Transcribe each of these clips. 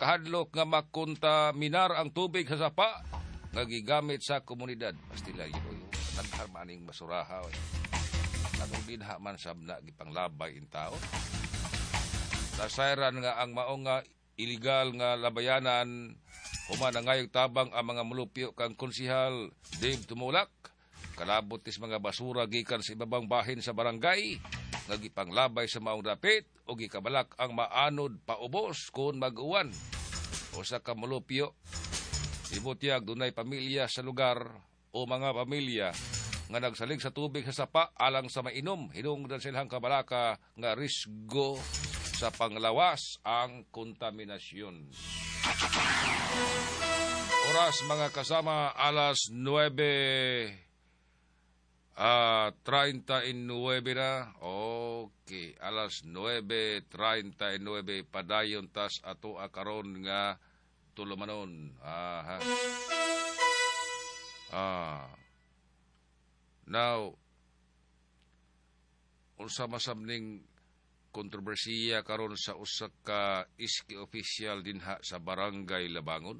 nakahadlok nga makontaminar ang tubig sa sapa nga gigamit sa komunidad. Pastila yun, nagharmaning basuraha. Anong dinha man sabna gipanglabay in tao. Nasayran nga ang maong nga illegal nga labayanan human ang ngayong tabang ang mga mulupyo kang konsihal Dave Tumulak. Kalabot is mga basura gikan sa ibabang bahin sa barangay nga gipanglabay sa maong dapit o gikabalak ang maanod paubos kung mag-uwan. O sa kamulupyo, ibutiyag dunay pamilya sa lugar o mga pamilya nga nagsalig sa tubig sa sapa alang sa mainom. Hinungdan silang kabalaka nga risgo sa panglawas ang kontaminasyon. Oras mga kasama, alas 9:39 na. Okay, alas 9:39 padayon tas ato karon nga tulumanon. Aha. Now, unsa masabning kontrobersiya karon sa usa ka iski official dinha sa Barangay Labangon?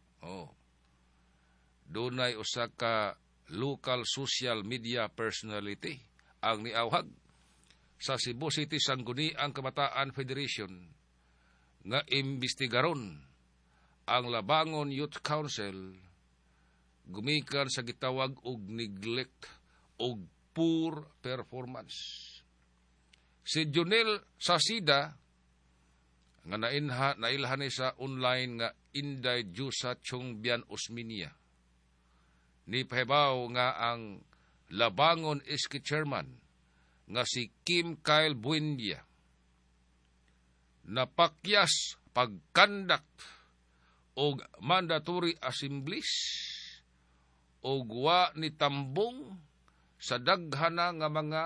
Dunay usa ka local social media personality ang niawhag sa Cebu City Sangguniang Kabataan Federation nga imbestigaron ang Labangon Youth Council gumikan sa gitawag og neglect og poor performance. Si Jonel Sasida nga nailhan sa online nga Inday Jusa Chongbian Osminia ni pahibaw nga ang Labangon Iski Chairman nga si Kim Kyle Buendia napakyas pagkandak og mandatory assemblies og wa ni tambong sa daghana nga mga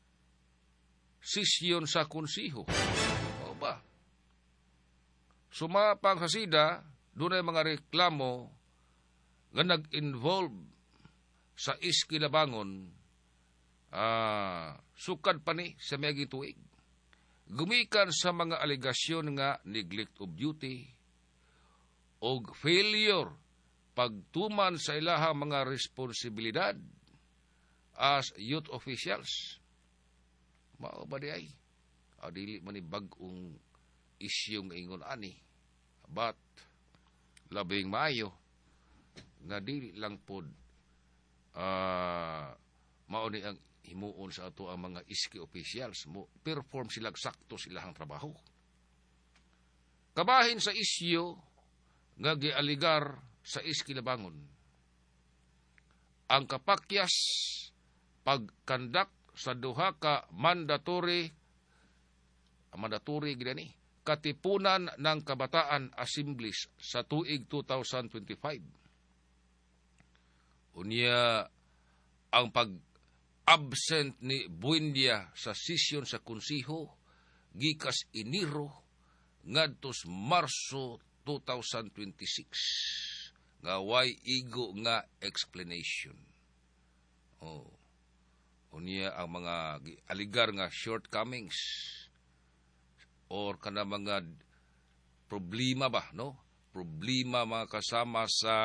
sisyon sa konsiho. O ba? Sumapang sa SIDA, dunay mga reklamo nga nag-involve sa Iski Labangon, sukad pa ni sa mayaging tuig. Gumikan sa mga alegasyon nga neglect of duty o failure pagtuman sa ilahang mga responsibilidad as youth officials. Mao ba di ay? Dili man ni bag-ong isyong ingon ani. But labing maayo nga dili lang pod mao ni ang himuon sa ato ang mga iski officials mo perform sila sakto silang trabaho. Kabahin sa isyu nga gialigar sa Iski Labangon ang kapakyas pagkandak sa duha ka mandatory gani katipunan ng kabataan assemblies sa tuig 2025. Unya ang pag-absent ni Buendia sa sesyon sa konsiho gikas Enero ngadtos Marso 2026 nga way igo nga explanation. Unya ang mga aligar nga shortcomings or kana mga problema ba, no? Problema mga kasama sa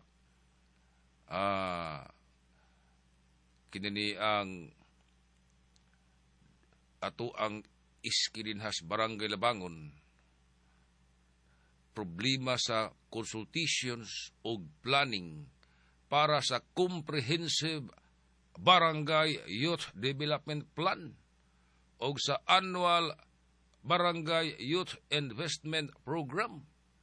kinini ang ato ang Iski dinhas Barangay Labangon. Problema sa consultations o planning para sa comprehensive Barangay Youth Development Plan o sa annual Barangay Youth Investment Program.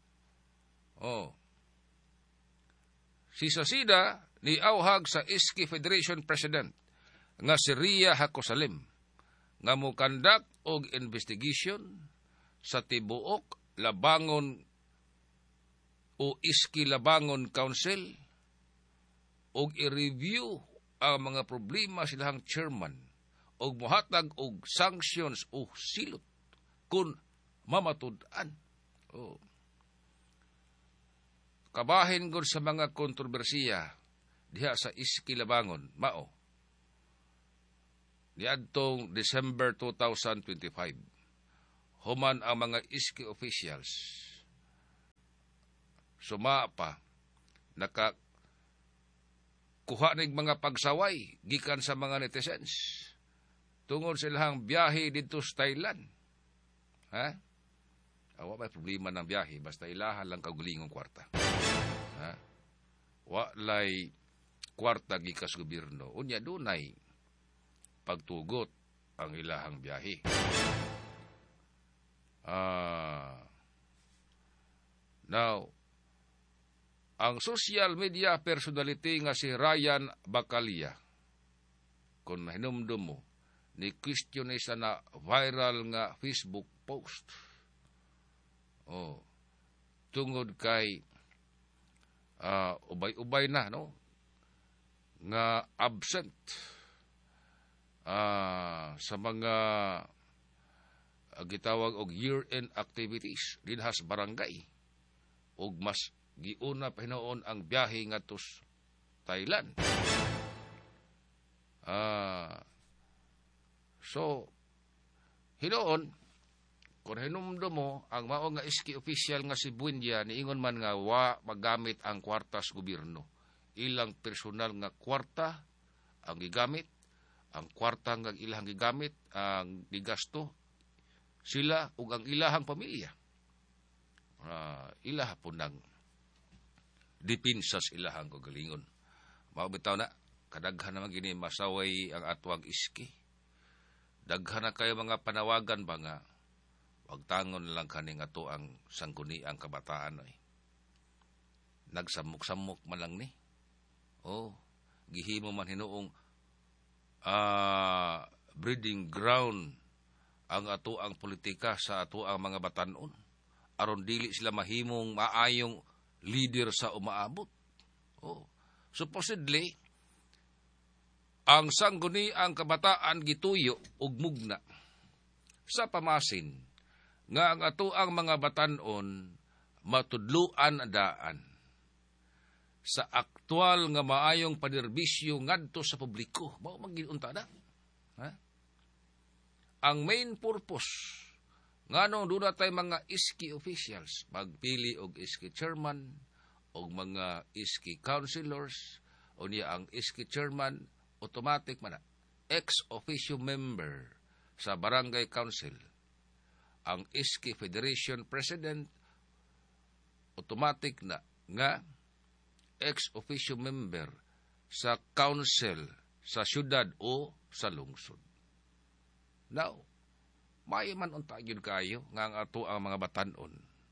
Si Sasida ni awhag sa Iski Federation President nga si Ria Hakosalim nga mokandak og investigation sa tibuok Labangon o Iski Labangon Council og i-review ang mga problema silang chairman og mohatag og sanctions o silot kung mamatud-an. Kabahin gud sa mga kontrobersiya diha sa Iski Labangon mao niadtong December 2025 human ang mga Iski officials suma pa kuha ning mga pagsaway gikan sa mga netizens tungod sa ilang biyahe dito sa Thailand. Ha? Awa may problema ng biyahe basta ilahan lang kagulingong kwarta. Ha? Walay kwarta gikas gobyerno. Unya dunay pagtugot ang ilahang biyahe. Now, ang social media personality nga si Ryan Bacalia, kung hinumdum mo, ni question isa na viral nga Facebook post. Tungod kay ubay-ubay na, no? Nga absent sa mga gitawag og year-end activities dinhas barangay ug mas giuna pa hinoon ang biyahe ngadto Thailand. So hinoon kung hinumdum mo ang mao nga iski official nga si Buendia niingon man nga wa magamit ang kwartas gobyerno. Ilang personal nga kwarta ang gigamit, ang kwarta nga ilang gigamit ang gigasto sila ug ang ilahang pamilya. Ilaha po nang depinsas ilahang kagalingon. Mao bitaw na kadaghan naman gini masaway ang atwag iski. Daghan na kayo mga panawagan ba nga wag tangon lang kaning ato ang sangguni ang kabataan ay. Nagsamok-samok man lang ni. Gihimo man hinuong breeding ground ang ato ang politika sa ato ang mga batanon. Aron dili sila mahimong maayong leader sa umaabot. Supposedly, ang sangguni ang kabataan gituyo ug mugna sa pamasin nga ang ato ang mga batanon matudluan daan sa aktual nga maayong panerbisyo ngadto sa publiko. Mao magiunta na. Ang main purpose nganong doon tayo mga iski officials, magpili og iski chairman, og mga iski councilors, o niya ang iski chairman, automatic man na, ex-officio member sa barangay council. Ang iski federation president, automatic na nga ex-officio member sa council sa syudad o sa lungsod. Now, may man unta yun kayo nga ang ato ang mga batanon.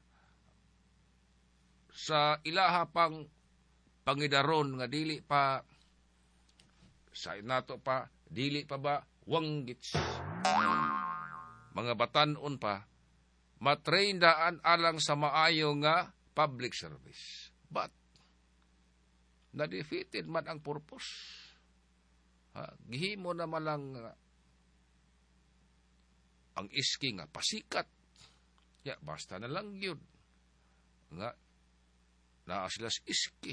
Sa ilaha pang pangidaron nga dili pa sa nato pa dili pa ba wanggits. Mga batanon pa matrain daan alang sa maayo nga public service. But na-defeated man ang purpose. Gihimo na malang ang iski nga pasikat. Basta na lang yun. Nga, naa sila sa iski.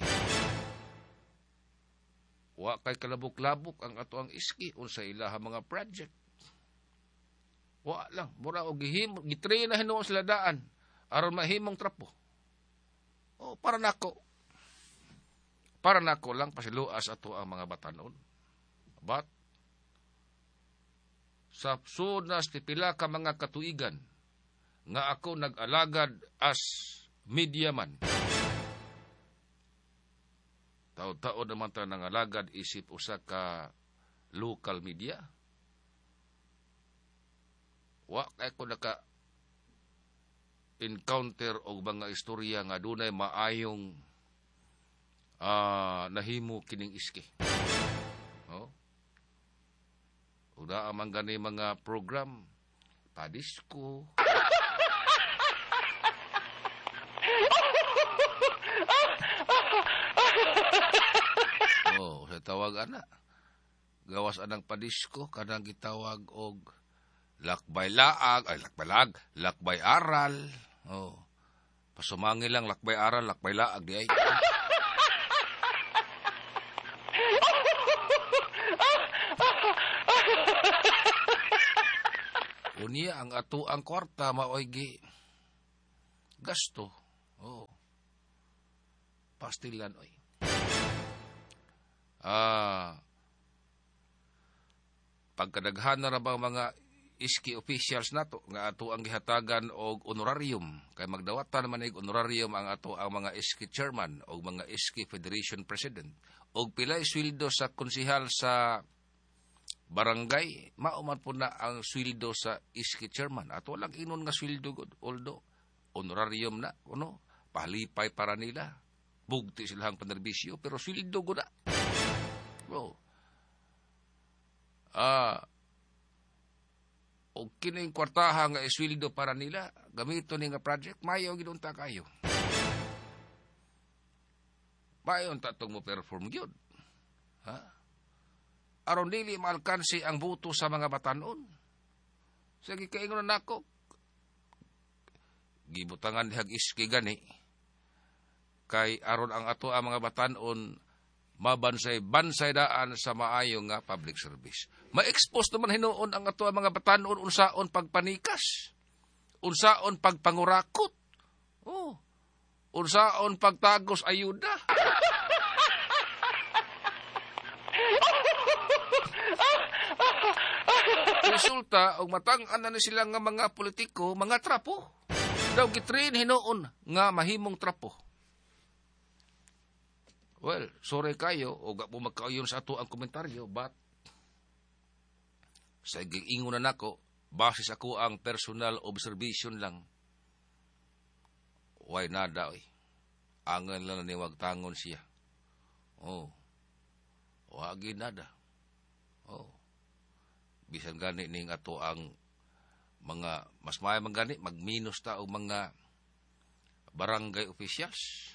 Wa kay kalabok-labok ang ato ang iski unsa ilaha mga project. Wa lang. Mura o gihimo. Gitrain na hinuon sila daan. Aron mahimong trapo. Para nako. Para nako lang pasiluas ato ang mga batanon. But, sa sunas ti pila ka mga katuigan nga ako nag-alagad as mediaman. Taon-taon naman ta nangalagad isip usa ka local media. Wa kay ko naka encounter og mga istorya nga dunay maayong nahimo kining iski. Uda amang gani mga program, padisko. Sa tawag ana. Gawas anang padisko, kanang gitawag og lakbay aral. Pasumangi lang lakbay aral, lakbay laag di ay. Unya ang ato ang kwarta maoy gi gasto. pastilan, oy. Pagkadaghan na ra bang mga iski officials nato nga ato ang gihatagan og honorarium kay magdawatan man ig honorarium ang ato ang mga iski chairman o mga iski federation president og pilay sweldo sa konsehal sa barangay mao man po na ang sweldo sa iski chairman ato lang inon nga sweldo gud although honorarium na kuno palipay para nila bugti silang panerbisyo pero sweldo gud na o kining kwartaha nga isweldo para nila gamito ni nga project mayo gidunta kayo mayon tatong mo perform gyud ha aron dili maalkansi ang buto sa mga batanon sige kaingon nako gibutangan dihag iski gani kay aron ang ato ang mga batanon mabansay daan sa maayo nga public service. Ma-expose naman hinuon ang ato ang mga batanon unsaon pagpanikas. Unsaon pagpangurakot. Unsaon pagtagos ayuda. Resulta, og matang-an na sila nga mga politiko, mga trapo. Daw gitrain hinuon nga mahimong trapo. Well, sorry kayo, o gapo magkaayon sa ato ang komentaryo, but sa ingon na nako, basis ako ang personal observation lang. Why nada, oy. Angan lang ni wagtangon siya. Wagi nada. Bisan gani ning ato ang mga, mas maya man gani, magminus ta o mga barangay officials.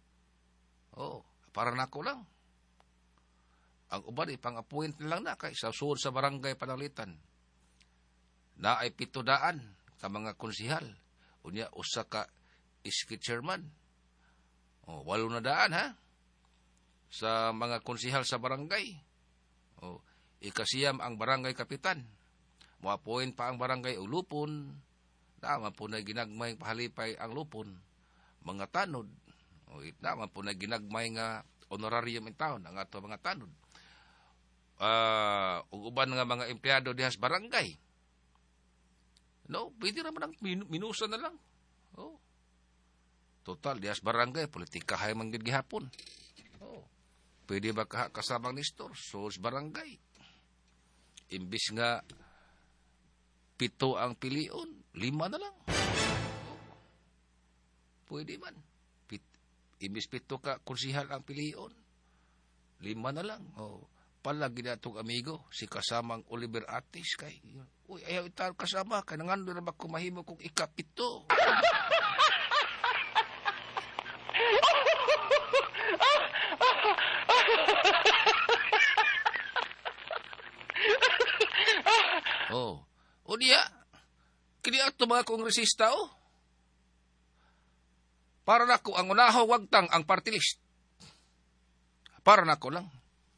Para nako lang. Ang uban ipang-appoint lang na kay sa suod sa barangay pananglitan. Na ay 700 ka mga konsehal. Unya usa ka iski chairman. 800 ha. Sa mga konsehal sa barangay. Ikasiyam ang barangay kapitan. Mo-appoint pa ang barangay ulupon. Naman po na ginagmay pahalipay ang lupon. Mga tanod. Naman po na ginagmay nga honorarium in town ang ato mga tanod. Uban nga mga empleyado dihas barangay. No, pwede naman ang minusa na lang. Total, dihas barangay, politika hay manggid gihapon. Pwede ba kasamang nistor? So, barangay. Imbis nga 7 ang pilion, 5 na lang. Pwede man. Imbis 7 ka konsehal ang pilion, 5 na lang. Palagi na itong amigo, si kasamang Oliver Atis. Kay, ayaw ito kasama, kaya nangando na ba kumahimo kong ikapito? O niya, kini ato mga kongresista, para nako ang unahaw wagtang ang party list. Para nako lang.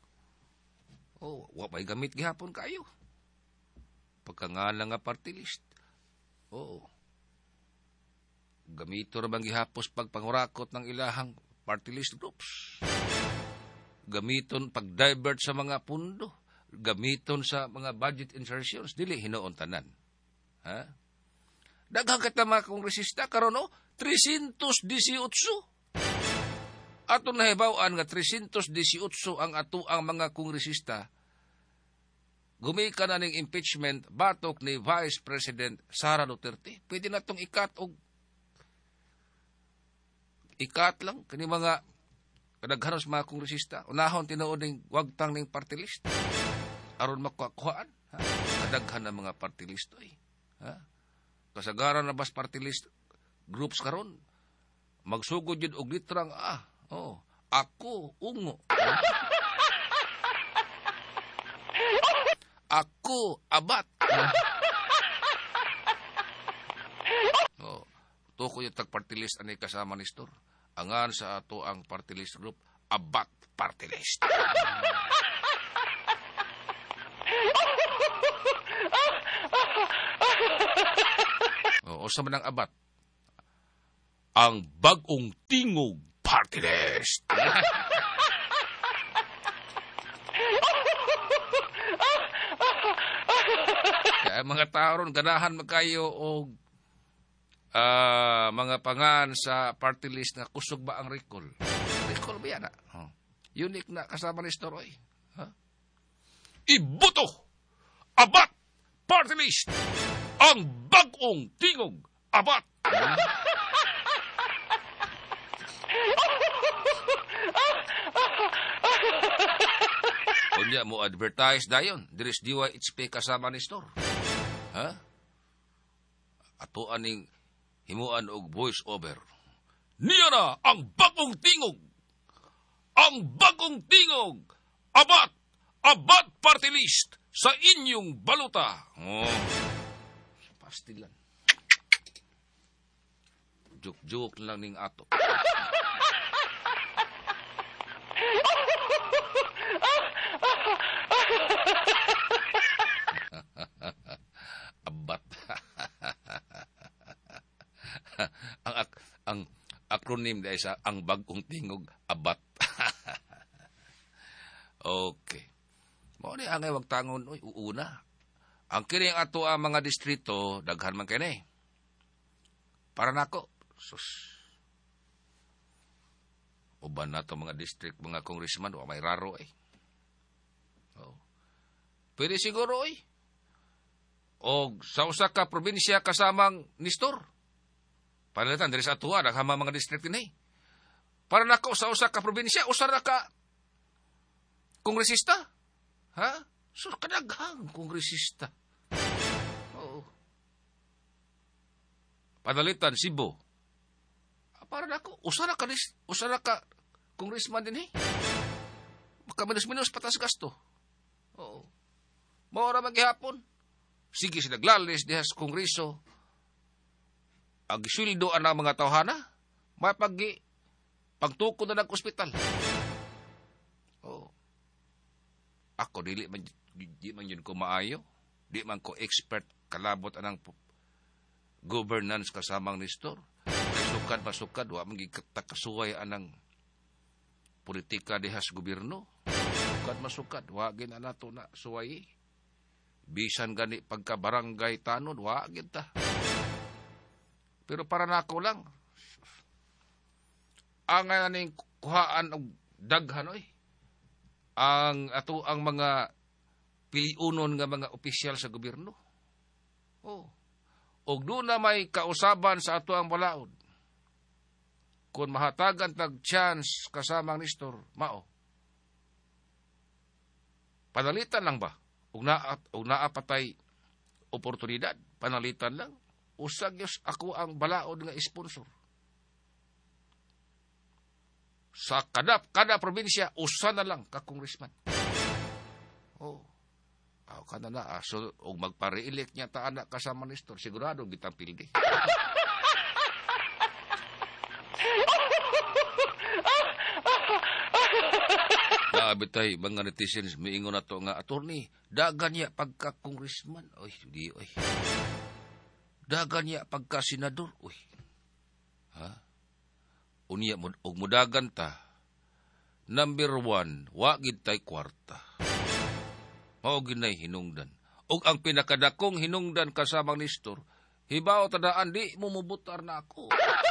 Wa may gamit gihapon kayo. Pagkangalan nga party list. Gamito ra bang gihapos pagpangurakot ng ilahang party list groups. Gamiton pag-divert sa mga pundo. Gamiton sa mga budget insertions. Dili hinuon tanan. Ha? Daghang kita mga kongresista karon 318. Ato nahibaw-an nga 318 ang ato ang mga kongresista. Gumikan na ning impeachment batok ni Vice President Sara Duterte. Pwede na itong ikat lang kani mga kadaghanos mga kongresista. Unahon tinuod ning wagtang ning party list. Aron makuhaan. Kadaghan na mga party list. Kasagaran na bas party list groups karon magsugod yun og litrang ako ungo ako abat tuko yung tag party list ani kasama ni Store angan sa ato ang party list group abat party list. O sa manang abat ang bagong tingog party list. Kaya mga tao ron, ganahan magkayo o mga pangan sa party list na kusog ba ang recall? Recall ba yan? Unique na kasama ni Storoy. Iboto! Abat! Party list! Ang bagong tingog! Abat! Kunya mo advertise dayon. Diris DYHP kasama ni Store. Ato aning himuan og voice over. Niya na ang bagong tingog! Ang bagong tingog! Abat! Abat party list sa inyong baluta. Pastilan. Joke-joke lang ning ato. Abat. ang acronym dahil sa ang bagong tingog, abat. Okay. Mo ni angay wag tangon oy uuna. Ang kini ato ang mga distrito daghan man kini. Para nako sus. Uban na to mga district, mga congressman o may raro eh. Pwede siguro eh. O sa usa ka probinsya kasamang Nistor. Panalitan diri sa atua daghang mga district ini. Para nako sa usa ka probinsya usa ra ka kongresista. So kadaghang kongresista. Oo. Panalitan Cebu. Para nako usa ra ka congressman din eh. Makaminus-minus patas gasto. Oo. Mao ra maghihapon. Sige sila naglalis diha sa kongreso. Ang sweldo ang mga tawhana, mapagi pagtukod na ng-ospital. Oo. Ako di man yun ko maayo. Di man ko expert kalabot anang governance kasamang Nestor. Masukad, wa man gitakasuway anang politika diha sa gobyerno. Masukad, wa gin anato na suway. Bisan gani pagka-barangay tanod, wa gid ta. Pero para nako lang, ang aning kuhaan og daghan oy. Ang ato ang mga piliunon nga mga opisyal sa gobyerno. Oh. Og doon na may kausaban sa ato ang balaod. Kung mahatagan tag chance kasamang Nestor, mao. Panalitan lang ba? Ug naapatay oportunidad, panalitan lang. Usag yos ako ang balaod nga sponsor. Sa kada probinsya, usa na lang ka congressman. Oh. Kada na so og magpa-re-elect niya ta anak kasama Nestor, sigurado bitang pildi. Bitay mga netizens miingon nato nga attorney dagan niya pagka congressman oy di oy dagan niya pagka senador oy unya mo og mudagan ta number 1 wa gid tay kwarta mao ginay hinungdan og ang pinakadakong hinungdan kasamang Nestor hibaw tadaan di mo mubutar na ako.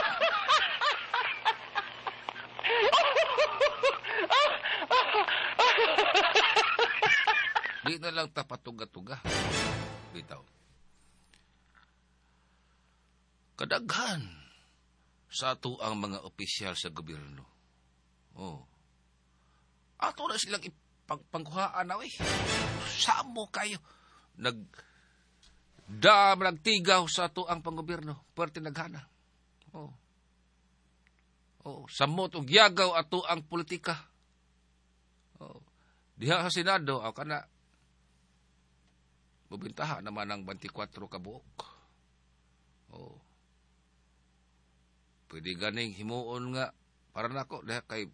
Di na lang tapatuga-tuga. Bitaw. Kadaghan sa ato ang mga opisyal sa gobyerno. Oh. Ato na silang ipangkuhaan na, Samo kayo. Nagtigaw sa ato ang panggobyerno. Pwerte naghana. Oh. Oh. Samot og yagaw ato ang politika. Oh. Diha sa Senado, kana mabintaha naman ang 24 kabuok. Oh. Pwede ganing himuon nga para nako diha kay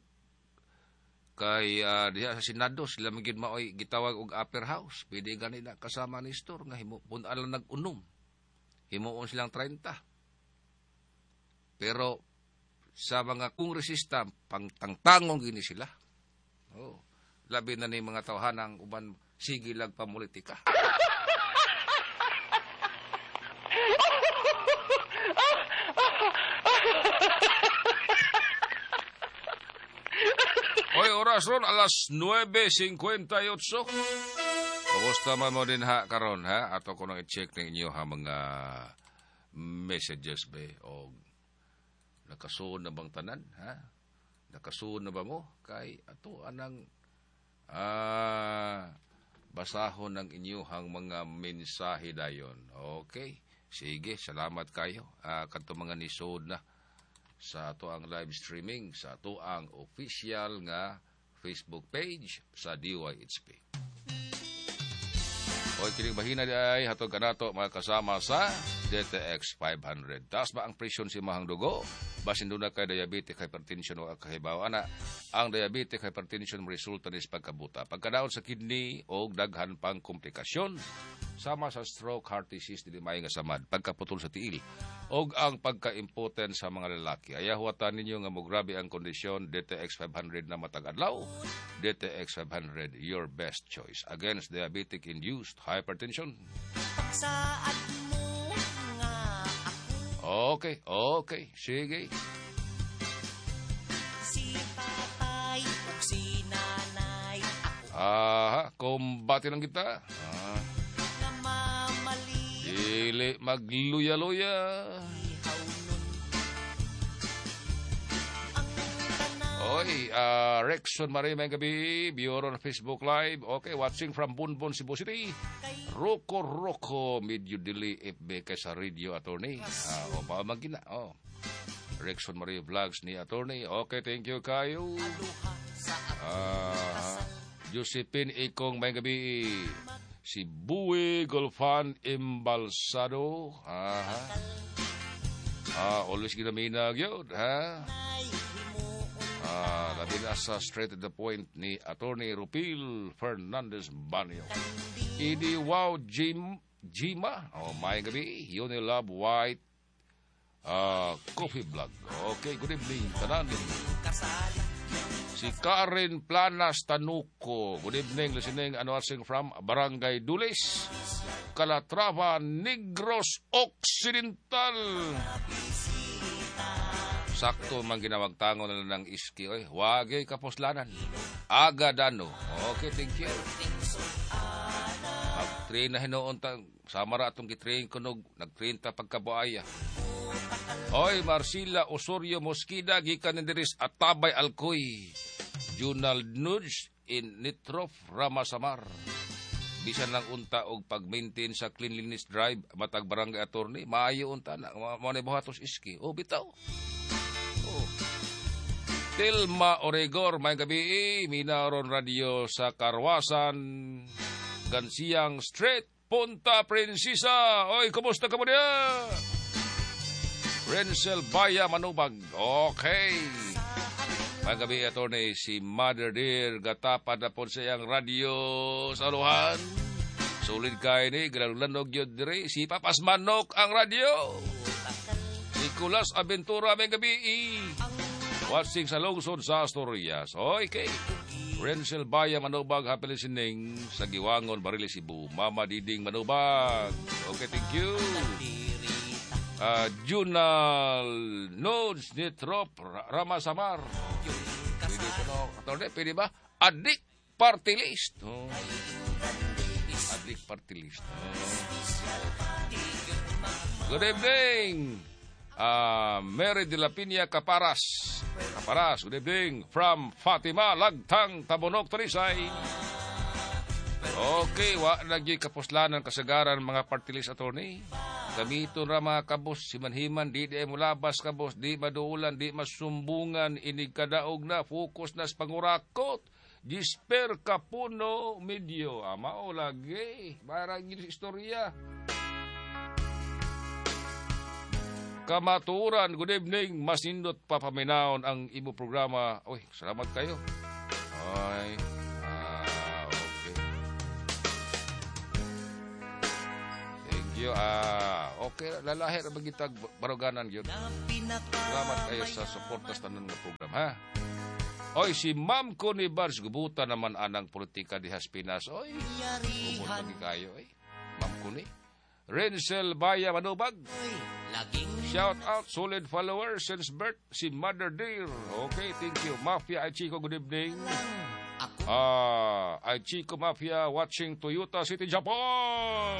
diha sa Senado sila magid maoy gitawag og upper house. Pwede gani na kasama ni Nestor nga himuon alang nag-unom. Himuon silang 30. Pero sa mga kongresista, pangtangtangong gini sila. Oh, labi na ni mga tawhanang uban sige lang pamulitika. Hoy, oras ron, alas 9:58. Kumusta man mo din ha, karon ha? Ato ko nang i-check ng inyo ha, mga messages ba? O nakasuon na bang tanan, ha? Nakasuon na ba mo? Kay ato anang basahon ng inyong mga mensahe dayon. Okay, sige, salamat kayo. Kanto mga nisod na sa ato ang live streaming, sa ato ang official nga Facebook page sa DYHP. O kining bahina ay hatod kanato mga kasama sa DTX 500. Taas ba ang presyon si mahang dugo? Basin doon na kay diabetic hypertension o kahibaw ana. Ang diabetic hypertension resulta ni pagkabuta, pagkadaot sa kidney o daghan pang komplikasyon sama sa stroke, heart disease, dinimay nga samad, pagkaputol sa tiil o ang pagka-impotent sa mga lalaki. Ayahuatan ninyo nga mo grabe ang kondisyon. DTX 500 na matag adlaw. DTX 500, your best choice against diabetic-induced hypertension. Pagsaad mo nga ako. Okay, sige. Si tatay o si nanay ako. Kumbati lang kita. Namamali. Dili magluya-luya. Ihaw nun. Ang tanan. Oy, Rexon Marie may gabi, Bureau na Facebook Live. Okay, watching from Bunbon, Cebu City. Roko, medyo dili FB kay sa radio attorney. O pamagina. Rexon Marie Vlogs ni attorney. Okay, thank you kayo. Aluha sa ako. Josephine Ikong may gabi. Si Bue Golfan Embalsado. Always ginaminag yun, ha? Ay, himuon. Labi na sa straight to the point ni Attorney Rupil Fernandez Banyo. Idi Wow Jima. May gabi. Unilab White Coffee Vlog. Okay, good evening. Tanan. Kasali. Si Karen Planas Tanuco. Good evening, listening and watching from Barangay Dulis, Calatrava, Negros Occidental. Sakto man ginawag tango na ng iski. Oy, wagay kaposlanan. Agadano. Okay, thank you. Mag-train na hinoon ta. Samara atong gitrain kunog. Nag-train ta pagkabuaya. Oy, Marcila Osorio Mosquida, gikan ni Diris Atabay Alcoy. Junal Nudge in Nitrof Ramasamar. Bisan lang unta og pag-maintain sa cleanliness drive matag barangay attorney, maayo unta na mo ni buhatos iski. Bitaw. Tilma Oregor, may gabi, Minaron Radio sa Karwasan, Gansiyang Street, Punta Prinsesa. Oy, kumusta ka mo niya? Rensel Baya Manubag. Okay. Magabi attorney si Mother Dear gatapad na po sa iyang radio sa Luhan. Sulit kay ni Granulandog yun dire. Si Papas Manok ang radio. Nicolas Aventura may gabi. Watching sa lungsod sa Asturias. Okay. Rensel Baya Manubag, happy listening sa Giwangon, Barili, Cebu. Mama Diding Manubag. Okay, thank you. Junal Nodes Nitrop Ramasamar. Pwede ko na, attorney, pwede ba? Adik Party List. Adik Party List. Good evening. Mary de la Pina Caparas. Good evening. From Fatima, Lagtang, Tabonok, Tarisay. Okay, lagi kapuslanan kasagaran mga party list attorney. Gamiton ra mga kabos, si manhiman, di mulabas kabos, di maduulan, di masumbungan, inig kadaog na, focus na sa pangurakot. Gisper Kapuno Medio. Mao lagi. Barang istorya. Kamaturan, good evening. Masindot papaminaon ang ibo programa. Uy, salamat kayo. Okay. you. Okay, lalahi na magitag baruganan yun. Salamat kayo sa suporta sa tanan ng program, ha? Oy, si Ma'am Connie Bars, gubuta naman anang politika di Haspinas. Oy, gubuta lagi kayo, eh. Ma'am Connie. Renzel Baya Manubag. Shout out, solid follower since birth, si Mother Dear. Okay, thank you. Mafia Aichiko, good evening. Aichiko Mafia watching Toyota City, Japan.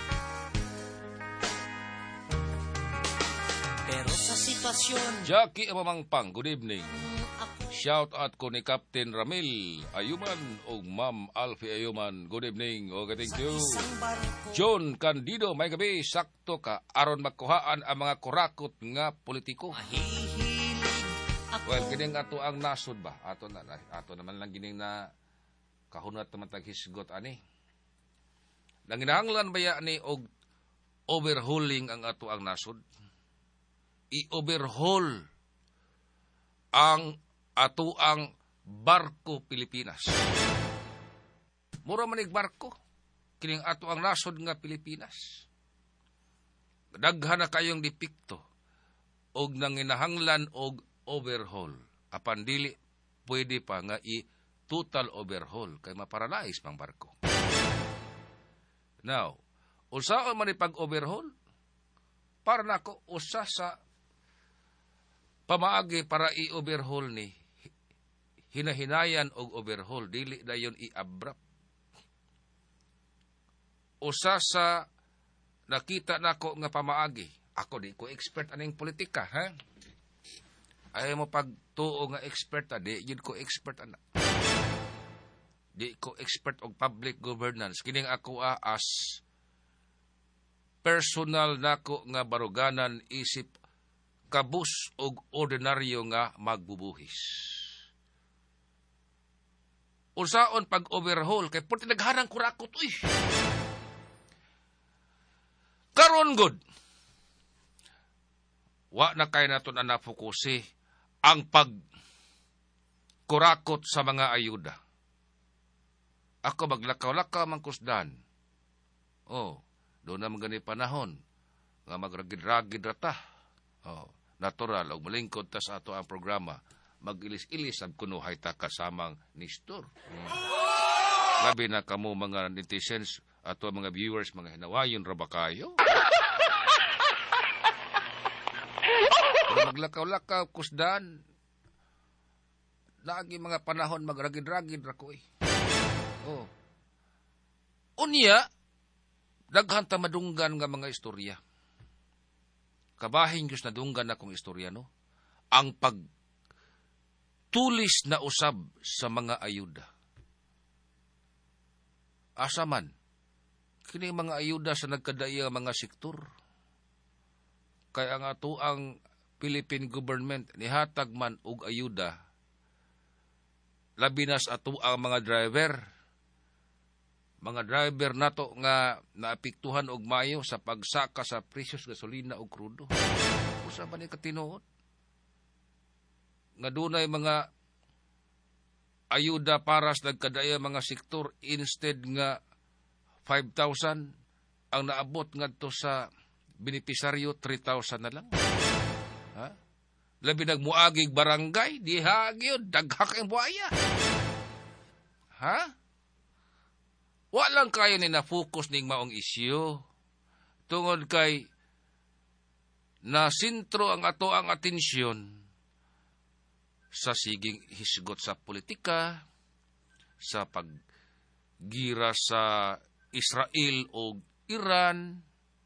Pero sa sitwasyon Jackie Amamangpang, good evening. Shout out ko ni Captain Ramil Ayuman o Ma'am Alfie Ayuman. Good evening. Okay, thank you. John Candido, may gabi, sakto ka aron makuhaan ang mga kurakot nga politiko. Well, kining ato ang nasod ba? Ato naman lang gining na kahunat naman taghisgot ani. Nanginahanglan ba ya ni og overhauling ang ato ang nasod? I-overhaul ang ato ang barko Pilipinas. Mura manig barko. Kining ato ang nasod nga Pilipinas. Daghan na kayong dipikto. Og nanginahanglan og overhaul. Apan dili pwede pa nga i-total overhaul. Kay maparalais pang barko. Now, usaon man ipag-overhaul? Para nako usa sa pamaagi para i-overhaul ni hinahinayan og overhaul dili dayon i-abrupt. Usa sa nakita nako nga pamaagi, ako di ko expert aning politika, ha? Ay mo pagtuo nga expert di yun ko expert ana. Di ko expert og public governance. Kining ako as personal nako nga baruganan isip kabus og ordinaryo nga magbubuhis. Unsaon pag-overhaul kay puti nagharang kurakot uy. Karon good. Wa na kay naton ana fokusi ang pag-kurakot sa mga ayuda. Ako maglakaw-lakaw man kusdan. Oh, doon na magani panahon nga magragid-ragid rata. Oh, natural og malingkod ta sa ato ang programa. Mag-ilis-ilis ang kunuhay ta kasamang Nistor. Labi na kamo mga netizens ato mga viewers, mga hinawayon ra ba kayo? Maglakaw-lakaw kusdan. Lagi mga panahon magragid-ragid ra ko eh. Oh. Unya, daghan ta madunggan nga mga istorya. Kabahin Diyos na dunggan akong istorya, no? Ang pagtulis na usab sa mga ayuda. Asa man, kini mga ayuda sa nagkadaya mga sektor. Kaya nga to ang Philippine government nihatag man og ayuda. Labi na sa ato ang mga driver. Mga driver nato nga naapektuhan og mayo sa pagsaka sa presyos gasolina og krudo. Usa ba ni katinuod? Nga dunay mga ayuda para sa nagkadaya mga sektor instead nga 5,000 ang naabot ngadto sa benepisaryo 3,000 na lang. Ha? Labi nagmuagig barangay, diha gyud daghak ang buaya. Ha? Walang kayo ni na-focus ning maong isyu. Tungod kay nasintro ang ato ang atensyon sa siging hisgot sa politika, sa paggira sa Israel o Iran,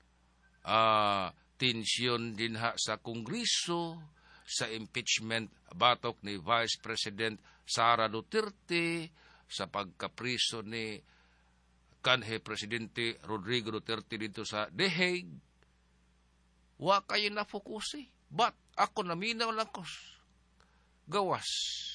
tensyon din ha sa Kongreso, sa impeachment batok ni Vice President Sara Duterte, sa pagkapriso ni kanhe Presidente Rodrigo Duterte dito sa The Hague. Wa kayo na fokusi. But ako naminaw lang ko. Gawas.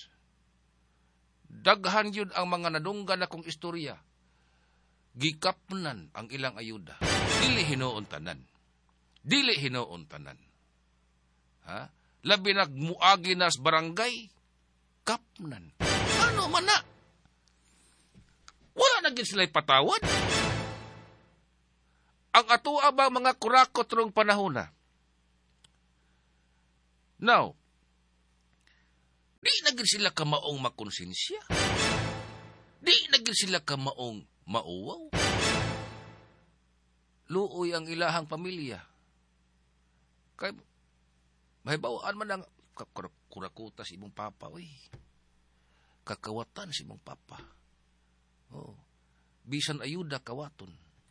Daghan yun ang mga nadunggan akong istorya. Gikapnan ang ilang ayuda. Dili hinoon tanan. Dili hinoon tanan. Ha? Labi nagmuagi nas barangay, kapnan. Ano man na? Wala na gid sila'y patawad. ang atua ba mga kurakot rong panahon na. Now, di na gid sila ka maong makonsensya. Di na gid sila ka maong mauwaw. Luoy ang ilahang pamilya. Kay mahibawaan man ang kurakuta si imong papa, oy. Kakawatan si imong papa. Oh. Bisan ayuda kawaton.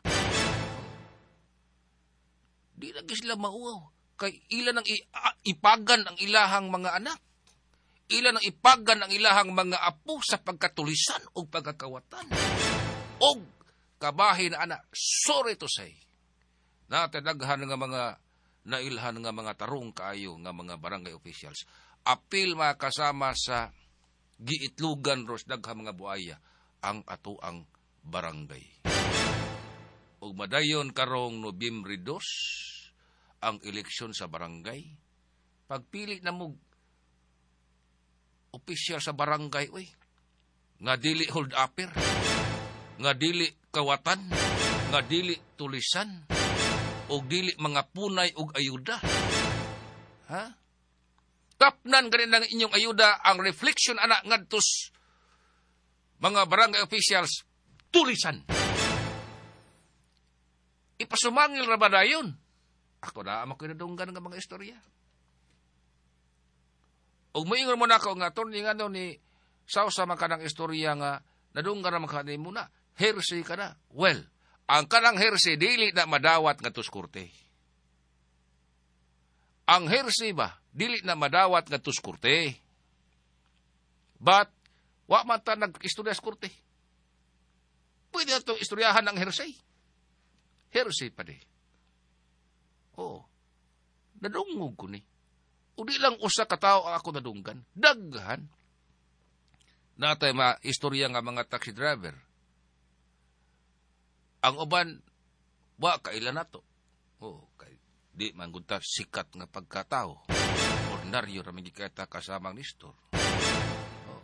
Di na gid sila mauwaw. Kay ilan ang ipagan ang ilahang mga anak. Ilan ang ipagan ang ilahang mga apo sa pagkatulisan o pagkakawatan. O kabahin na anak, sorry to say, natinaghan nga mga nailhan nga mga tarong kaayo nga mga barangay officials. Apil makasama sa giitlugan ros daghang mga buaya ang atoang barangay. O madayon karong Nobyembre 2, ang eleksyon sa barangay. Pagpili na mo opisyal sa barangay, uy, nga dili hold upper, nga dili kawatan, nga dili tulisan, o dili mga punay og ayuda. Ha? Tapnan ganin ng inyong ayuda ang reflection anak ngadtos mga barangay officials tulisan. Ipasumangil ra ba dayon? Ako na amang kinadunggan ng mga istorya. O moingon mo na ako nga attorney nga ni sausa man kanang istorya nga nadunggan naman kanay muna. Heresy ka na. Well, ang kanang heresy dili na madawat nga tus korte. Ang heresy ba dili na madawat nga tus korte. But wa man ta nag-istorya sa korte. Pwede na itong istoryahan ng heresy. Heresy pa di. Oo. Nadungog ko ni. O di lang usa ka tao ang ako nadunggan. Daghan. Natay istorya nga mga taxi driver. Ang uban, wa kailan nato. Oo. Di man gunta sikat nga pagkatao. Ordinaryo raming kita kasamang nistor. Oo.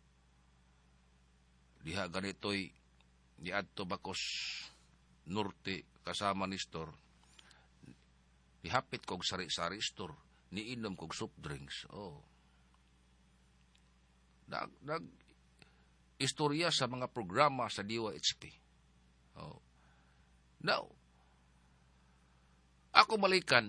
Diha ganito'y di adto bakos norte kasama nistor. Ihapit kog sari-sari store, niinom kog soft drinks. Oh. Istorya sa mga programa sa DOHP. Oh. Now, ako malikan,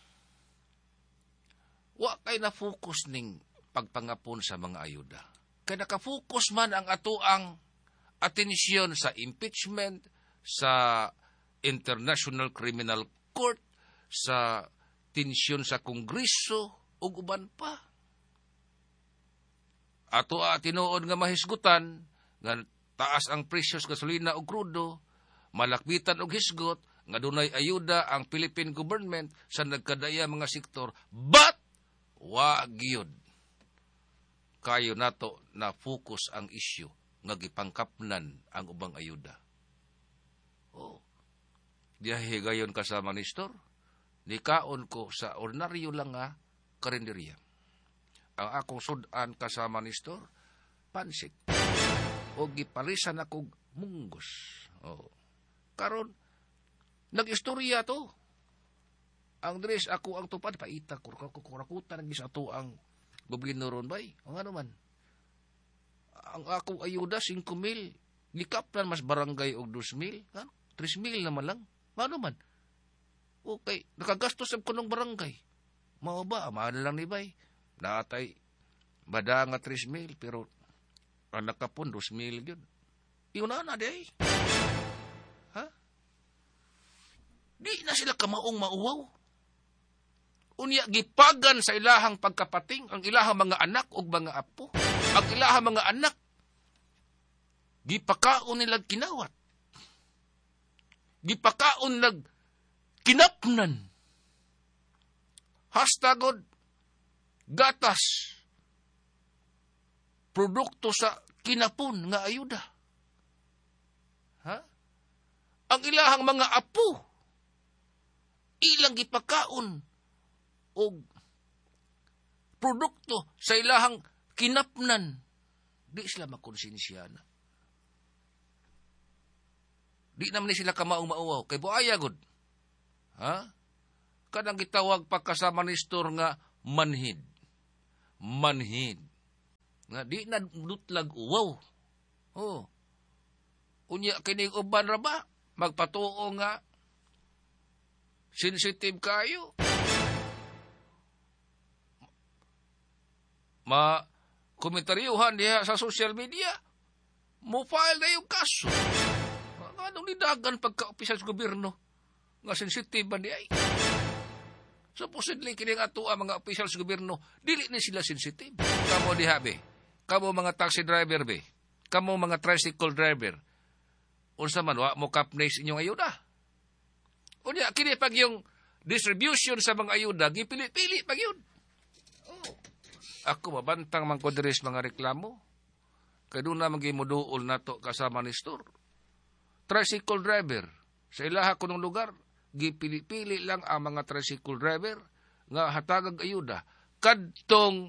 wa kay na-focus ning pagpangapon sa mga ayuda. Kay nakafocus man ang atoang atensyon sa impeachment, sa International Criminal Court, sa tensyon sa Kongreso ug uban pa. Ato tinuod nga mahisgutan nga taas ang presyo sa gasolina ug krudo, malakbitan og hisgot nga dunay ayuda ang Philippine government sa nagkadaya mga sektor, but wa gyud kayo nato na focus ang issue nga gipangkapnan ang ubang ayuda. Oh. Dihahigayon kasama ni Nestor. Nikaon ko sa ordinaryo lang nga karinderya. Ang akong sudan kasama ni Nestor, pansit. O giparisan ako munggos. O. Karon, nag-istorya to. Ang dress ako ang tupad, paita, kurakutan, nagis ato ang gobyerno ron bay. O nga naman. Ang akong ayuda, 5,000. Likaplan mas barangay og 2,000. 3,000 naman lang. Nga naman. Okay, nakagastos sa kunong barangay. Mao ba, mahal lang ni bay. Natay, bada nga 3,000, pero ang nakapon, 2,000 yun. Yun na, day. Ha? Di na sila kamaong mauwaw. Unya, gipagan sa ilahang pagkapating, ang ilahang mga anak o mga apo. Ang ilahang mga anak, gipakaon nila kinawat. Gipakaon nag kinapnan. Hashtagod, gatas. Produkto sa kinapon nga ayuda. Ha? Ang ilahang mga apo, ilang gipakaon o produkto sa ilahang kinapnan. Di sila makonsensya na. Di naman sila kamaong-mauwaw. Kay buaya, God. Ha? Kanang gitawag pagka sa minister nga manhid. Manhid. Nga di na lutlag uwaw. Oh. Unya kining uban ra ba? Magpatuo nga sensitive kayo. Komentaryuhan diha sa social media. Mo file na yung kaso. Anong nidagan pagka-opisyal sa gobyerno? Nga sensitive ba di ay? Supposedly, kining ato ang mga opisyal sa gobyerno, dili ni sila sensitive. Kamo diha be. Kamo mga taxi driver be. Kamo mga tricycle driver. Unsa man, wa mo kapnes inyong ayuda. Unya, kini pag yung distribution sa mga ayuda, gipili-pili pag yun. Oh. Ako mabantang man ko diri sa mga reklamo. Kaya doon na magimuduol na to kasama ni store. Tricycle driver. Sa ilaha ko ng lugar, gipili-pili lang ang mga tricycle driver nga hatagag ayuda. Kadtong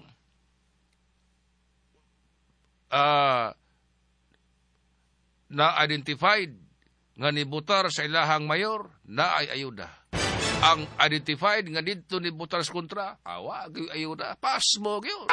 na-identified nga nibutar sa ilahang mayor na ay ayuda. Ang identified nga dito nibutar sa kontra, awa, ayuda, pasmo, yun.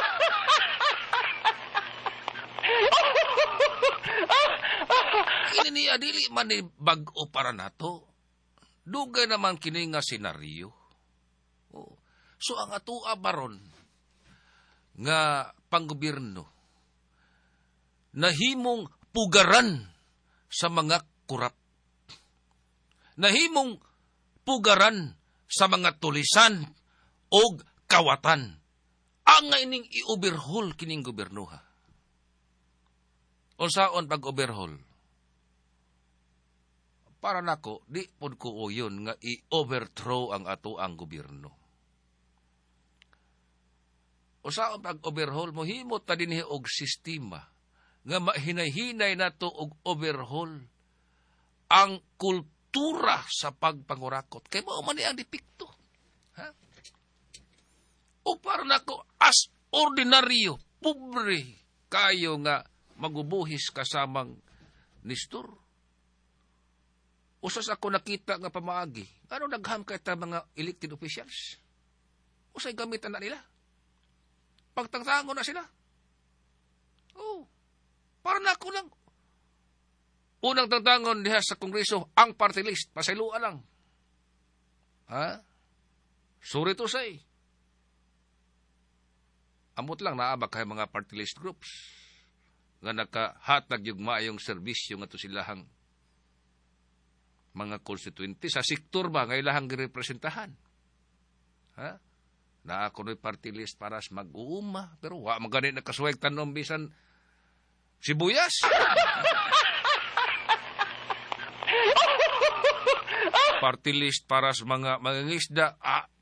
Ini ni adili man ni bag-o para nato. Dugay naman kini nga senaryo. Oh. So ang atua baron nga panggobyerno nahimong pugaran sa mga kurap. Nahimong pugaran sa mga tulisan o kawatan. Ang nga ining i-overhaul kining gobyernoha. Unsaon pag-overhaul? Para nako, di pod ko uyon nga i-overthrow ang ato ang gobyerno. Unsaon pag-overhaul? Mohimot ta dinhi og sistema nga mahinay-hinay nato og overhaul ang kultura sa pagpangurakot. Kay mao man ang dipikto. Ha? O para nako as ordinaryo, pobre kayo nga magubuhis kasamang nistor. Usas ako nakita nga pamaagi. Ano nagham kay ta mga elected officials? Usay gamitan na nila. Pagtangtango na sila. Oh. Para na ako lang. Unang tangtangon diha sa Kongreso, ang party list. Pasailuan lang. Ha? Sorry to say. Amot lang naabak kay mga party list groups nga nakahatag yung maayong serbisyo nga to silahang mga konstituente sa sektor ba nga ilahang girepresentahan. Ha? Na ako no'y party list para sa mag-uuma. Pero wa magani nakasuwag tanom bisan sibuyas. Party list para sa mga mangingisda.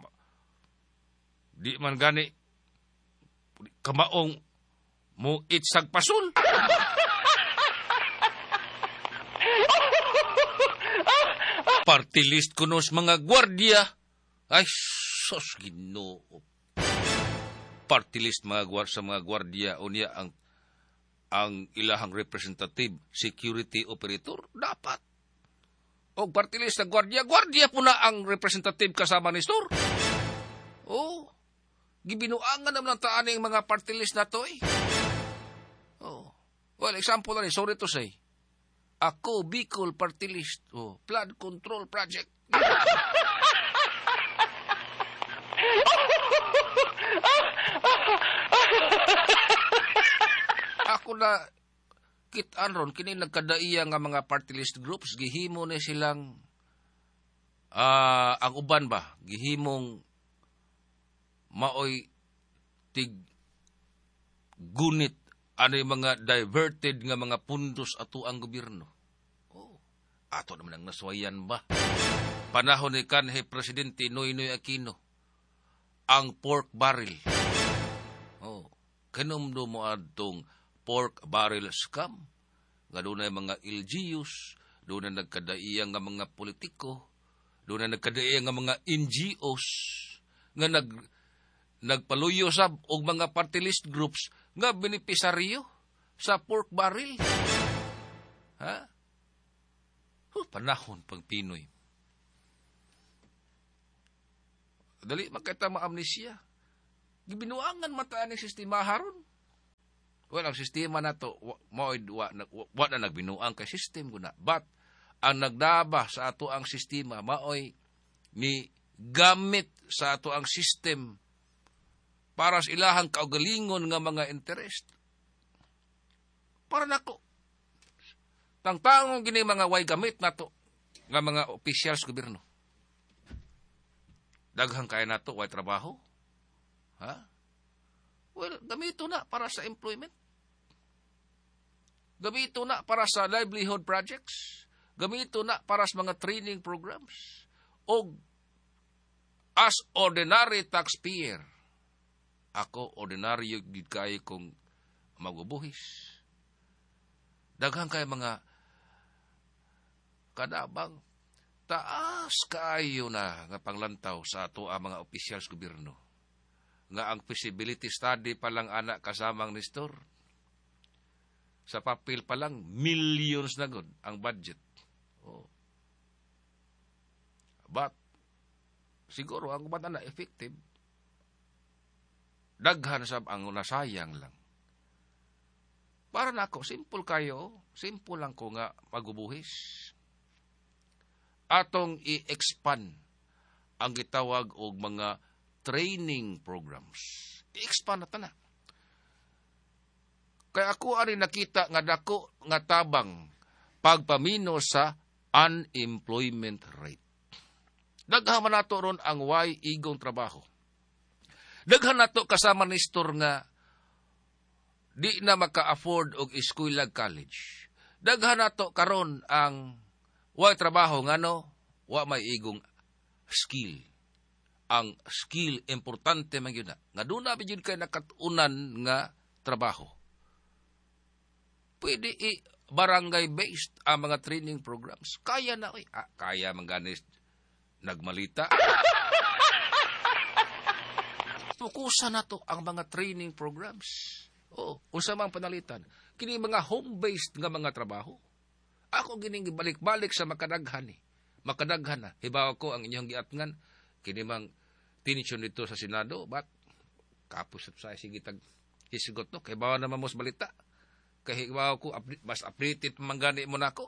Di man gani kamaong mo itsag pasul. Party list kuno sa mga gwardiya. Ay, sos Ginoo. Party list sa mga gwardiya o niya ang ilahang representative security operator dapat. O party list sa gwardiya po na ang representative kasama ni store. Oh, gibinuangan naman ng taan ng mga party list na to eh. Oh. Well, example na sorry to say. Ako, Bicol Party List. Oh, Flood Control Project. Ako na kitaan ron, kini nagkadaiya nga mga party list groups, gihimo na silang ang uban ba, gihimong maoy tig gunit ano yung mga diverted nga mga pundos ato ang gobyerno. Oh, ato naman ang naswayan ba? Panahon ni kanhe Presidente Noynoy Aquino, ang pork barrel. Oh, kanumdo mo adtong pork barrel scam. Nga doon na mga LGUs, doon na nagkadaiyang nga mga politiko, doon na nagkadaiyang nga mga NGOs, nga nagpaluyo sab og mga party list groups nga benepisaryo sa pork barrel. Ha? Panahon pag Pinoy. Dali makita ma-amnesia. Gibinuangan mataan ng sistema haron. Well, ang sistema na to, wa na nagbinuang kay system ko na. But, ang nagdaba sa ato ang sistema, maoy ni gamit sa ato ang system para sa ilahang kaugalingon nga mga interest. Para nako. Tangtangong gini mga way gamit na to nga mga officials gobyerno. Daghang kaya na to, way trabaho. Ha? Well, gamito na para sa employment. Gamito na para sa livelihood projects. Gamito na para sa mga training programs. O as ordinary taxpayer, ako ordinaryo gid kay kong magbubuhis. Daghang kay mga kadabang taas kaayo na nga panglantaw sa ato ang mga officials gobyerno. Nga ang feasibility study pa lang anak kasamang Nestor. Sa papel pa lang, millions na gud ang budget. Oh. But, siguro, ang bata na effective, daghan sa ang nasayang lang. Para na ako, simple kayo, simple lang ko nga magbubuhis. Atong i-expand ang gitawag og mga training programs. I-expand na. Kaya ako ari nakita nga dako nga tabang pagpamino sa unemployment rate. Daghan man nato ron ang way igong trabaho. Daghan nato kasama ni Nestor nga di na maka-afford og eskwela college. Daghan nato karon ang way trabaho ngano wa may igong skill. Ang skill importante man gyud na. Nga duna gyud kay nakatunan nga trabaho. Pwede barangay-based ang mga training programs. Kaya na, kaya man ganis nagmalita. Fokusan na to ang mga training programs. O, unsa mang panalitan. Kini mga home-based nga mga trabaho. Ako gining balik-balik sa makadaghan ni. Makadaghan na. Hibaw ko ang inyong giatngan. Kini mang tinisyon nito sa Senado. But, kapos sa sige tag isigot no. Kay bawa naman mos balita. Kay hibaw ko, mas updated manggani mo na ako.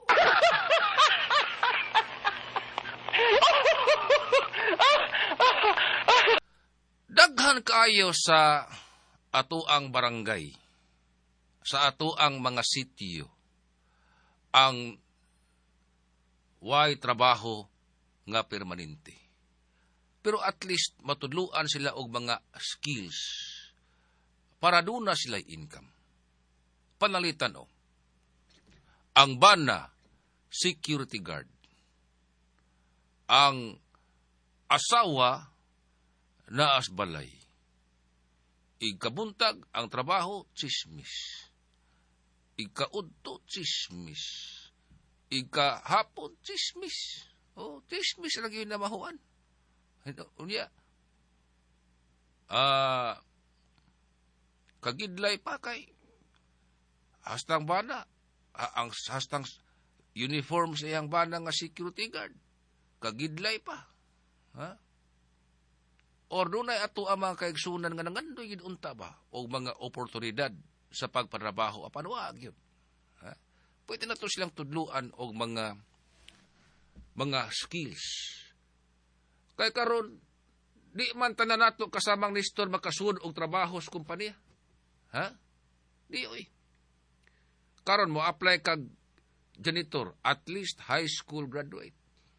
Daghan kaayo sa atuang barangay, sa atuang mga sitio, ang way trabaho nga permanente. Pero at least matudluan sila og mga skills para doon na sila income. Panalitan o, ang bana, security guard, ang asawa na asbalay, ikabuntag ang trabaho, chismis, ikaudto, chismis, ikahapon, chismis, chismis lagi yun na mahuan. Unya, kagidlay pa kay, hastang bana, ang hastang uniform sa iyang bana nga security guard, kagidlay pa. Ha? Or doon ay ato ang mga kaigsunan nga nangandoy unta ba? O mga oportunidad sa pagpatrabaho. Apanuag yun. Ha? Pwede na to silang tudluan o mga skills. Kaya karon di man tanan nato kasamang Nestor makasud og trabaho sa kumpanya. Ha? Di oy. Karon mo apply kag janitor, at least high school graduate.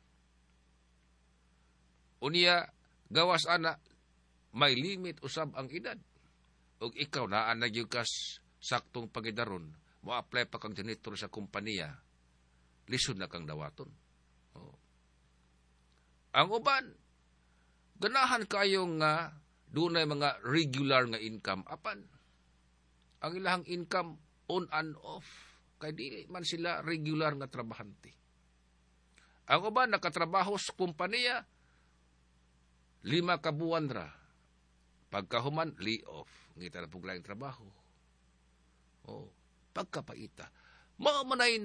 Unya gawas ana may limit usab ang edad. Ug ikaw naa na gyud kas saktong pagidaron, mo apply pa kag janitor sa kumpanya. Lisod na kang dawaton. Oh. Ang uban ganahan kayo nga dunay mga regular nga income apan ang ilahang income on and off. Kaya di man sila regular nga trabahante. Ang uban nakatrabaho sa kumpanya, 5 ka buwan ra. Pagkahuman, lay off. Ngita na puglaing trabaho. Pagkapaita. Mamanay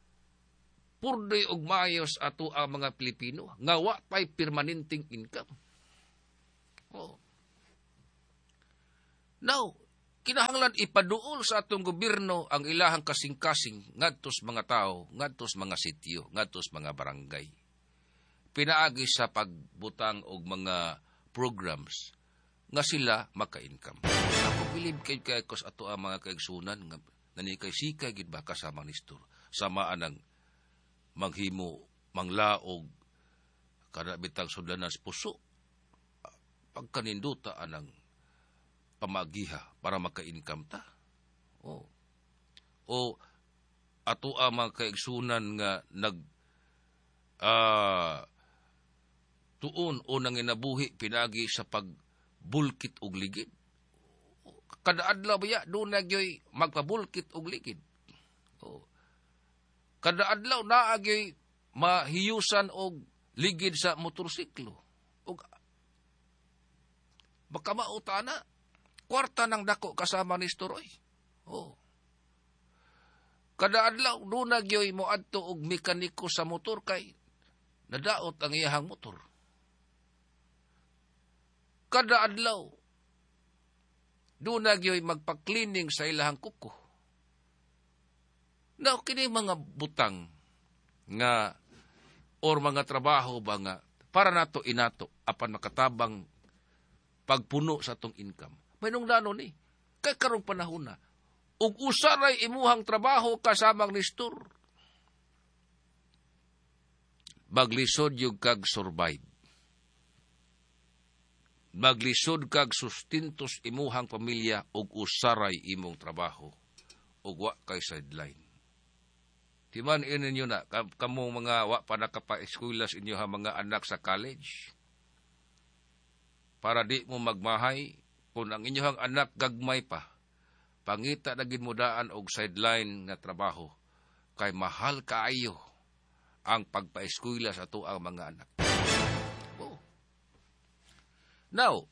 purdoy og maayos ato ang mga Pilipino nga wa pay permanenteng income. Oh. Now, kinahanglan ipaduol sa atong gobyerno ang ilahang kasing-kasing ngadtos mga tao, ngadtos mga sitio, ngadtos mga barangay. Pinaagi sa pagbutang og mga programs nga sila maka-income. Ako bilib kay kos ato ang mga kaigsunan nga nanikay sikay gid ba kasama ni Nestor. Samaan ang maghimo manglaog kada bitang sudlanan sa puso. Pagkaninduta anang pamagiha para maka-income ta. O ato ang mga kaigsunan nga tuon o nanginabuhi pinagi sa pagbulkit og ligid. Kada adlaw baya doon nagyoy magpabulkit og ligid. Kada adlaw naagyoy mahiyusan og ligid sa motorsiklo. Og baka mautana kwarta ng dako kasama ni Storoy. Kada adlaw doon nagyoy mo adto og mekaniko sa motor kay nadaot ang iyahang motor. Kada adlaw doon nagyoy magpa-cleaning sa ilahang kuko. Now, kini mga butang nga or mga trabaho ba nga para nato inato apan makatabang pagpuno sa tong income. May nung lano ni, kay karong panahon na, ug usaray imuhang trabaho kasamang Nestor. Maglisod yung kag survive. Maglisod kag sustintos imuhang pamilya ug usaray imong trabaho ug wa kay sideline. Timan ninyo na kamong mga wa pa nakapa-eskwela sa inyo ha mga anak sa college. Para di mo magmahay kung ang inyong anak gagmay pa. Pangita na gid mo daan og sideline nga trabaho kay mahal kaayo ang pagpa-eskwela sa tuang mga anak. Now,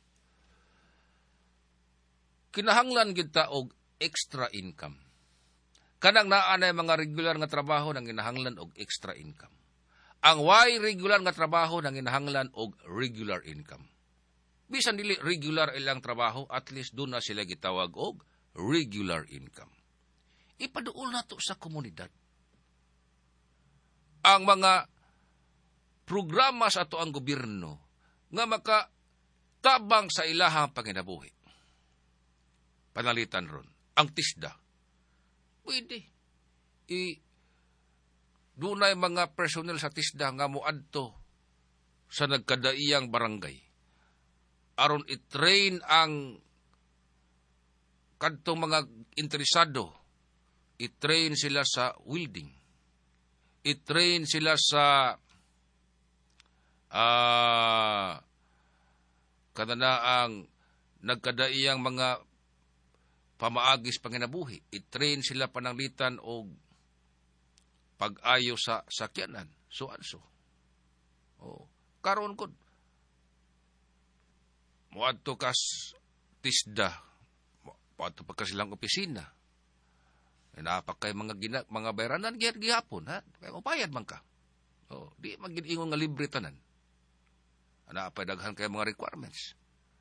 kinahanglan kita og extra income. Kanang naanay mga regular nga trabaho nang kinahanglan og extra income. Ang why regular nga trabaho nang kinahanglan og regular income. Bisan dili regular ilang trabaho, at least doon na sila gitawag og regular income. Ipaduol nato sa komunidad. Ang mga programa sa ato ang gobyerno nga tabang sa ilahang panginabuhi. Panalitan ron. Ang TISDA. Pwede. Dunay mga personnel sa TISDA nga muadto sa nagkadaiyang barangay. Aron i-train ang kadtong mga interesado. I-train sila sa welding. I-train sila sa kadanaang nagkadaiyang mga pamaagis panginabuhi. I-train sila pananglitan o pag-ayo sa sakyanan. So-anso. Karon ko, muadto kas TISDA, muadto pa silang opisina. Napakay mga bayranan, gihapon, ha? Kaya mapayad man ka. Di mag-ingon nga libre tanan. Daghan kay mga requirements.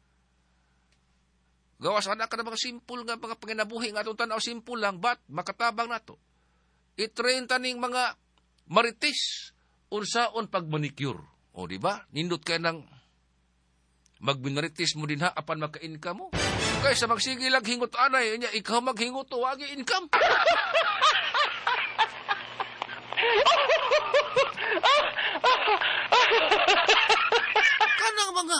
Gawas anak ka na mga simple nga mga panginabuhi nga itong tanaw simple lang, but makatabang nato. I-train taning mga marites unsaon pag-manicure. Di ba? Nindot kay nang mag-minarites mo din ha apan maka-income mo. Kaysa magsige lang hingot anay, ikaw maghingot o wagi income. Kanang mga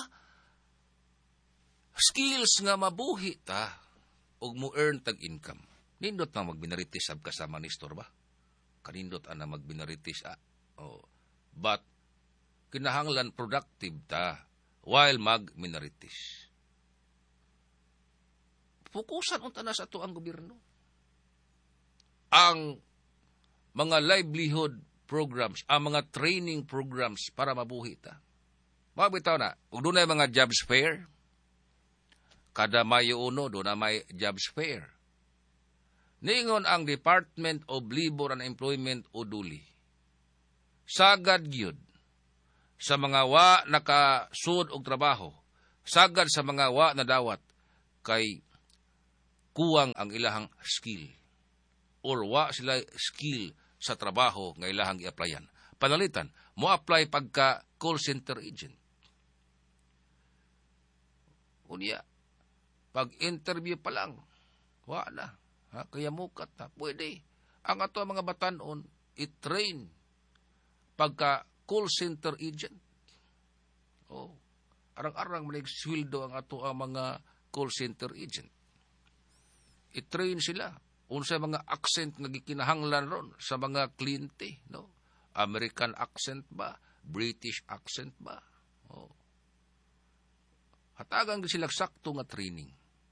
skills nga mabuhi ta og mo earn tag income. Nindot na magbinaritis sab kasama ni Nestor ba? Kanindot ana magbinaritis but kinahanglan productive ta while magminaritis. Fokusan unta na sa ato ang gobyerno. Ang mga livelihood programs, ang mga training programs para mabuhi ta. Mabitaw na, kung doon na mga jobs fair, kada Mayo 1, doon na may jobs fair. Ningon ang Department of Labor and Employment o DULI. Sagad gyud sa mga wa nakasud og trabaho, sagad sa mga wa na dawat kay kuwang ang ilahang skill or wa sila skill sa trabaho nga ilahang i-applyan. Panalitan, mo apply pagka call center agent. Unya, pag interview pa lang, wa na. Kaya mukat na. Pwede. Ang ato mga batanon, i-train pagka call center agent. Arang-arang manig-sweldo ang ato ang mga call center agent. I-train sila. Unsa mga accent nga gikinahanglan ron sa mga kliyente, no? American accent ba? British accent ba? Hatagan sila sakto nga training.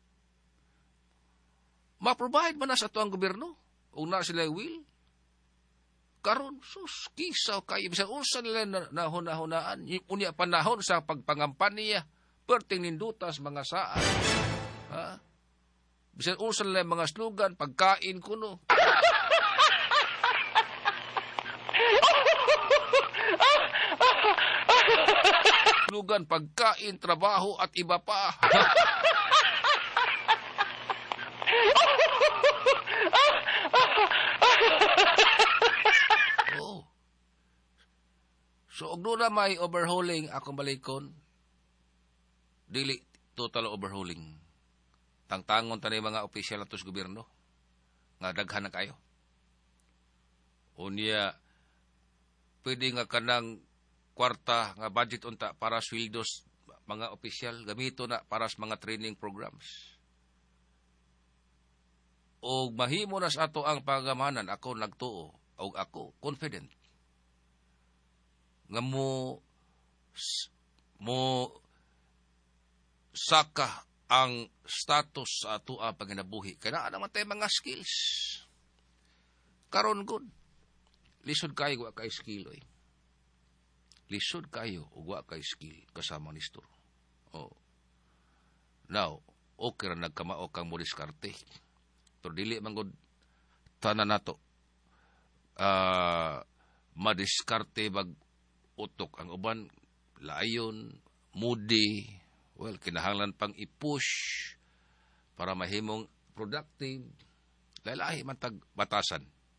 Ma-provide man na sa ito ang gobyerno? O na sila will? Karon, sus, kisaw kayo. Bisan unsa nila nahuna-hunaan. Unya panahon sa pagpangampanya. Perting nindutas mga saan. Bisan unsa nila mga slogan. Pagkain kuno. Slogan, pagkain, trabaho at iba pa. So, og doon na may overhauling akong balikon, dili total overhauling. Tangtangon tanay mga opisyal atos gobyerno, nga daghan na kayo. Unya, pwede nga kanang kwarta nga budget unta para sweldos mga opisyal, gamito na para sa mga training programs. O mahimo na sa ato ang pagamanan, ako nagtuo, o ako confident nga mo saka ang status sa ato ang panginabuhi. Kaya naman tayo mga skills. Karon good. Lisod kayo, wa kay skill. Lisod kayo, wa kay skill. Kasama ni Stor. Now, okay ra nagkamao kang mo diskarte. Pero dili manggod tanan nato. Madiskarte bag utok ang uban, layon, moody, well, kinahanglan pang i-push para mahimong productive, lalahi man tag batasan.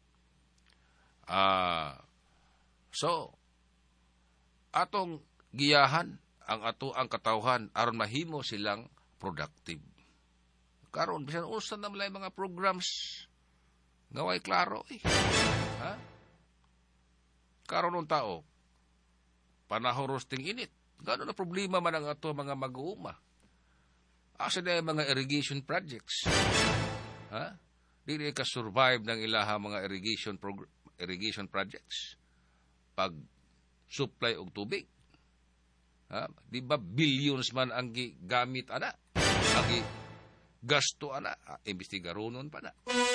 So, atong giyahan ang ato ang katawhan aron mahimo silang productive. Karon bisan unsa na malay mga programs ngaway klaro Karon ng tao panahon roasting init. Gano'n na problema man ang ato mga mag-uuma. Asa na yung mga irrigation projects? Dili ka survive ng ilaha mga irrigation projects. Pag supply og tubig. Di ba billions man ang gamit ana? Ang gasto ana? Investigaronon pa na.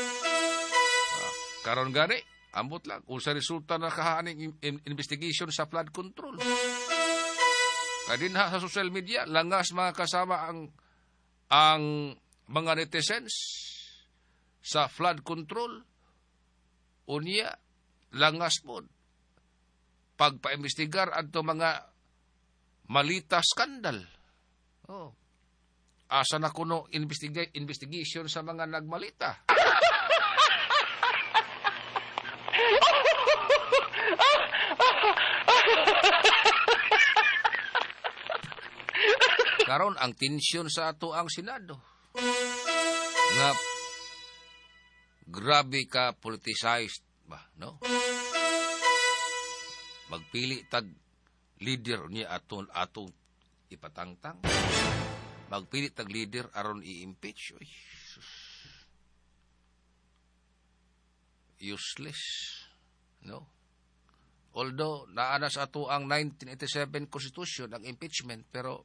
Karon gani, ambot lang. Kung sa resulta na kahaning investigation sa flood control. Kadinha sa social media, langas mga kasama ang mga netizens sa flood control. Unya, langas po. Pagpa-investigar adto mga malita skandal. Asa na kuno investigation sa mga nagmalita. Karon ang tensyon sa ato ang Senado. Nga grabe ka politicized ba, no? Magpili tag leader niya atong ipatangtang. Magpili tag leader aron i-impeach. Useless, no? Although naana sa ato ang 1987 Constitution ang impeachment, pero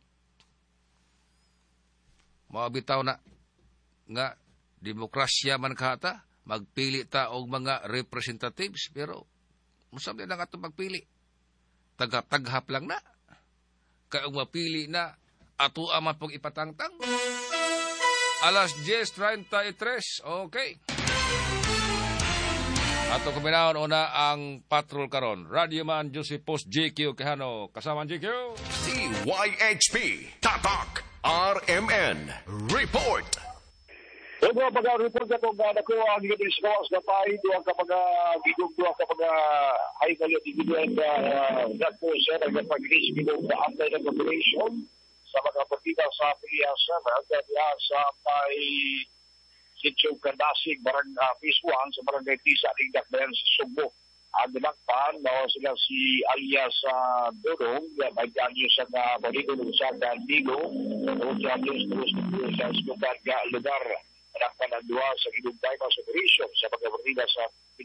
mabitaw na nga demokrasya man kahata, magpili ta og mga representatives, pero musamli na nga ito magpili. Taghap lang na. Kaya mapili na ato aman pong ipatangtang. Alas 10:33, okay. Ato kuminahon una ang patrol karon. Radio Man Joseph Post GQ Quijano. Kasama GQ. CYHP Tatak. RMN Report. Ito ang pag-report na kung dako ang gigabil sa kawas na tayo, doon kapag gigugdo kapag ay kayo tigilyan dako sa nagpag-release bilog na antay na operation sa mga partida sa Piliasan, hanggang sa may Sitio Kandasig, Phase 1 sa Barangay Tisa, Ligdakbayan sa Sugbo. Ang dinakpan, sila si alias Dodong, may anyos ang baligo ng sa Ligo, o anyos terus sa lugar, dinakpan ang duwa sa Ilong Taymas Operation sa mga partida sa